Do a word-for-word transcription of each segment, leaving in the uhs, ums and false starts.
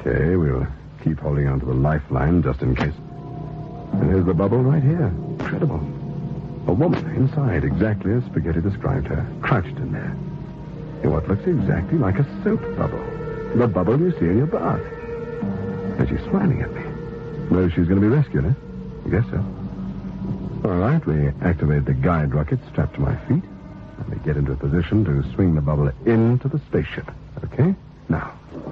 Okay, we'll keep holding on to the lifeline just in case. And here's the bubble right here. Incredible. A woman inside, exactly as Spaghetti described her, crouched in there. In what looks exactly like a soap bubble. The bubble you see in your bath. And she's smiling at me. Well, she's going to be rescued, eh? I guess so. All right, we activate the guide rocket strapped to my feet. And we get into a position to swing the bubble into the spaceship. Okay? Now.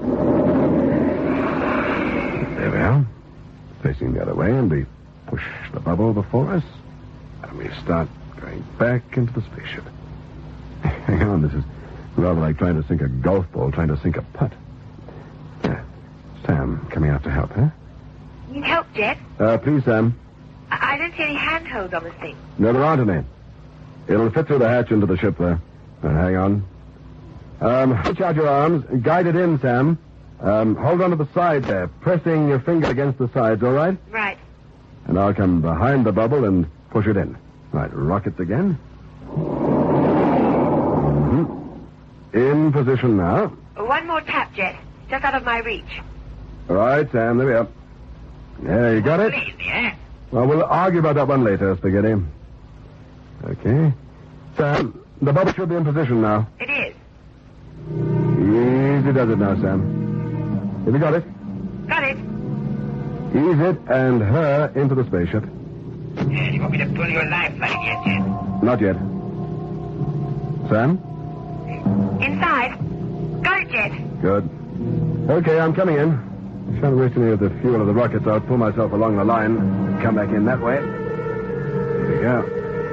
There we are. Facing the other way, and we push the bubble before us. And we start going back into the spaceship. Hang on, this is rather like trying to sink a golf ball, trying to sink a putt. Yeah. Sam, coming out to help, huh? Need help, Jet? Uh, please, Sam. I, I don't see any handholds on this thing. No, there aren't any. It'll fit through the hatch into the ship there. Uh, hang on. Um, reach out your arms. Guide it in, Sam. Um, hold on to the side there, pressing your finger against the sides, all right? Right. And I'll come behind the bubble and push it in. Right, rockets again. Mm-hmm. In position now. One more tap, Jet. Just out of my reach. All right, Sam, there we are. There, you got it? Easy, eh? Well, we'll argue about that one later, Spaghetti. Okay. Sam, the bubble should be in position now. It is. Easy does it now, Sam. Have you got it? Got it. Ease it and her into the spaceship. Yeah, you want me to pull your lifeline yet, Jet? Not yet. Sam? Inside. Got it, Jet. Good. Okay, I'm coming in. I shan't waste any of the fuel of the rocket, so I'll pull myself along the line and come back in that way. Here we go.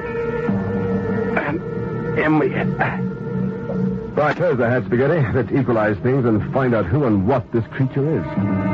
And in we get. Right, here's the hat, Spaghetti. Let's equalize things and find out who and what this creature is.